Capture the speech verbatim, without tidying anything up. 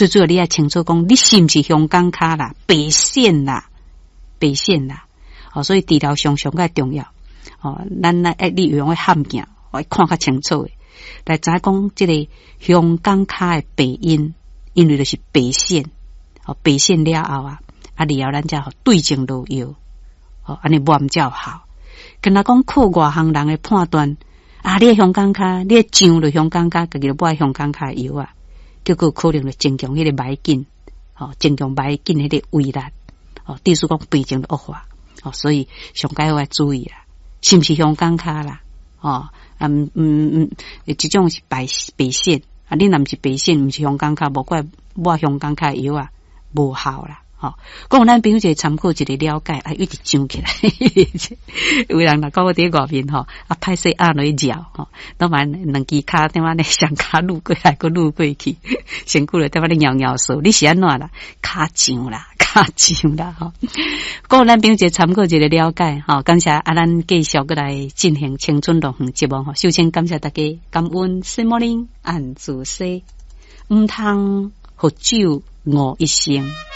最主要你要清楚讲，你是不是香港卡啦、白线啦、白线啦。哦，所以治疗上上个重要。哦，咱来你用个함镜，我看较清楚诶。来知讲即个香港卡诶白因，因为就是白线。哦，白线了后啊，啊，然后咱才对症落药。哦，安尼摸较好。跟他讲靠外行人诶判断，啊，你诶香港卡，你上了香港卡，家己就买香港卡药啊，结果可能就增强迄个霾劲，哦，增强霾劲迄个威力，哦，第四讲病情恶化，哦，所以上该要注意啦，是毋是香港卡啦？哦，嗯嗯嗯，即种是白白线，啊，你若毋是白线，毋是香港卡，无怪买香港卡药啊，无效啦。哦，讲咱朋友就参考一个了解，啊，一直上起来。有人若讲我伫外面吼，啊，歹势按落去绕吼，当然两支骹点仔咧上骹撸过来，个撸过去，身躯咧点仔咧摇摇手，你是安怎啦？骹上啦，骹上啦吼。讲咱朋友就参考一个了解，吼，感谢啊，咱继续过来进行青春乐园节目吼，首先感谢大家，感恩圣母灵按住西，毋通喝酒误一生。